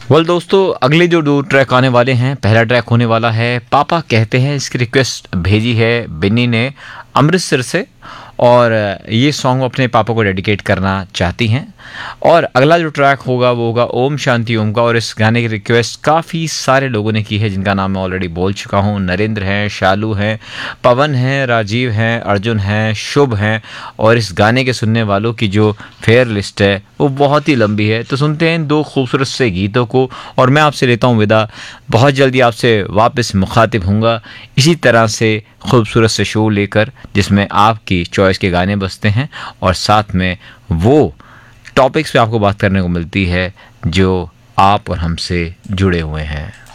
Well दोस्तों, अगले जो 2 ट्रैक आने वाले हैं, पहला ट्रैक होने वाला है पापा कहते हैं। इसकी रिक्वेस्ट भेजी है बिन्नी ने अमृतसर से, और ये सॉन्ग अपने पापा को डेडिकेट करना चाहती हैं। और अगला जो ट्रैक होगा वो होगा ओम शांति ओम का, और इस गाने की रिक्वेस्ट काफ़ी सारे लोगों ने की है, जिनका नाम मैं ऑलरेडी बोल चुका हूँ। नरेंद्र हैं, शालू हैं, पवन हैं, राजीव हैं, अर्जुन हैं, शुभ हैं। और इस गाने के सुनने वालों की जो फेयर लिस्ट है वो बहुत ही लंबी है। तो सुनते हैं 2 खूबसूरत से गीतों को, और मैं आपसे लेता हूँ विदा। बहुत जल्दी आपसे वापस मुखातिब होऊंगा इसी तरह से खूबसूरत से शो लेकर, जिसमें आपकी चॉइस के गाने बजते हैं और साथ में वो टॉपिक्स पे आपको बात करने को मिलती है जो आप और हमसे जुड़े हुए हैं।